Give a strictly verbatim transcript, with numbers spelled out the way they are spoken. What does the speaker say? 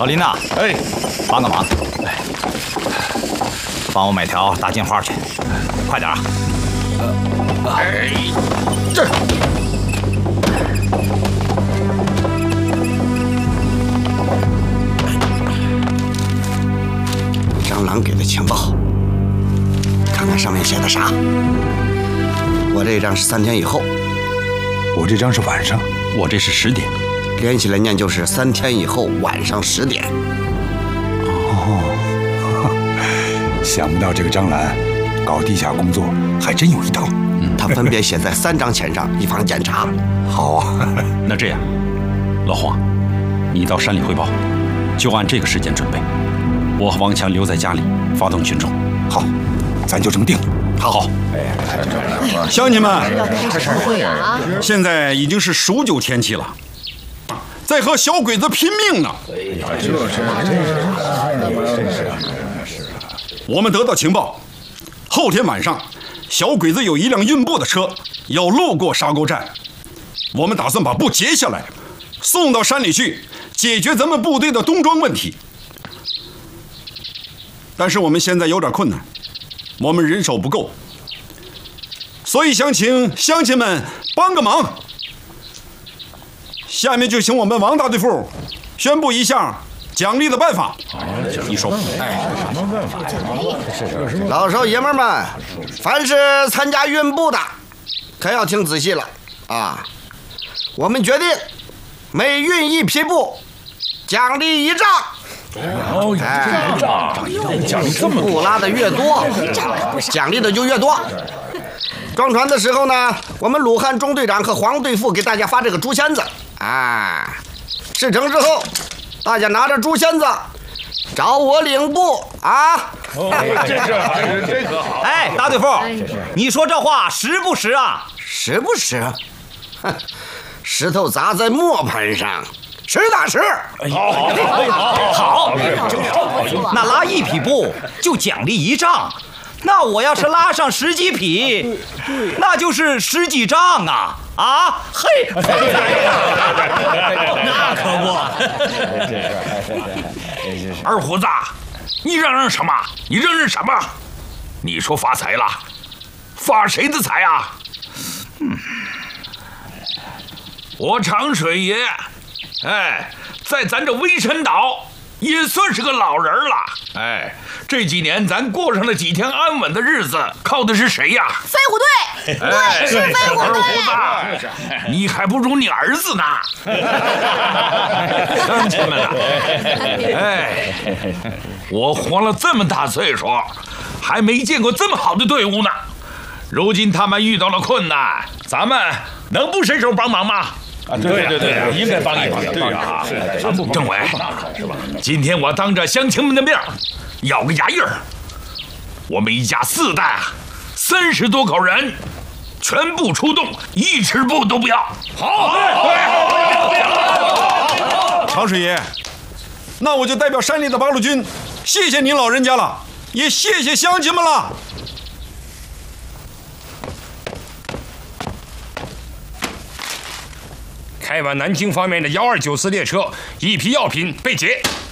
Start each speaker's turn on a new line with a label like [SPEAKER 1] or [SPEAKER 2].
[SPEAKER 1] 林呐，
[SPEAKER 2] 哎，
[SPEAKER 1] 帮个忙，哎，帮我买条大金花去，快点啊！
[SPEAKER 2] 哎，这。
[SPEAKER 3] 张郎给的情报，看看上面写的啥。我这张是三天以后，
[SPEAKER 2] 我这张是晚上，
[SPEAKER 1] 我这是十点，
[SPEAKER 3] 连起来念就是三天以后晚上十点。
[SPEAKER 2] 哦，想不到这个张兰搞地下工作还真有一套。
[SPEAKER 3] 嗯，他分别写在三张钱上，以防检查。
[SPEAKER 2] 好啊，
[SPEAKER 1] 那这样，老黄，你到山里汇报，就按这个时间准备。 我和王强留在家里，发动群众。
[SPEAKER 2] 好，咱就这么定。
[SPEAKER 1] 好，好。
[SPEAKER 4] 乡亲们，现在已经是数九天气了，在和小鬼子拼命呢。我们得到情报，后天晚上，小鬼子有一辆运布的车要路过沙沟站，我们打算把布截下来，送到山里去，解决咱们部队的冬装问题。 但是我们现在有点困难，我们人手不够，所以想请乡亲们帮个忙。下面就请我们王大队副宣布一下奖励的办法。你说，
[SPEAKER 3] 哎，什么办法呀？老少爷们们，凡是参加运布的，可要听仔细了啊！我们决定每运一匹布，奖励一丈。
[SPEAKER 2] 哦，哎，奖励这么
[SPEAKER 3] 布拉的越多，奖励的就越多。装船的时候呢，我们鲁汉中队长和黄队副给大家发这个竹签子啊。事成之后，大家拿着竹签子找我领布啊。
[SPEAKER 2] 哦，这是这个好。
[SPEAKER 1] 哎，大队副，你说这话实不实啊？
[SPEAKER 3] 实不实？哼，石头砸在磨盘上。 实打实，
[SPEAKER 2] 好，好，好，
[SPEAKER 1] 好，那拉一匹布就奖励一丈，那我要是拉上十几匹，那就是十几丈啊！啊，嘿，
[SPEAKER 5] 那可不。
[SPEAKER 2] 二胡子，你嚷嚷什么？你嚷嚷什么？你说发财了，发谁的财啊？嗯，我长水爷。 哎，在咱这微山岛也算是个老人了。哎，这几年咱过上了几天安稳的日子，靠的是谁呀？
[SPEAKER 6] 飞虎队，对，是飞虎队。
[SPEAKER 2] 二胡子，你还不如你儿子呢。乡亲们啊，哎，我活了这么大岁数，还没见过这么好的队伍呢。如今他们遇到了困难，咱们能不伸手帮忙吗？
[SPEAKER 5] 啊，对对对，应该帮一帮，对啊。
[SPEAKER 2] 政委，今天我当着乡亲们的面，咬个牙印儿，我们一家四代啊，三十多口人，全部出动，一尺布都不要。
[SPEAKER 4] 好，长水爷，那我就代表山里的八路军，谢谢您老人家了，也谢谢乡亲们了。
[SPEAKER 5] 开往南京方面的幺二九四列车，一批药品被劫。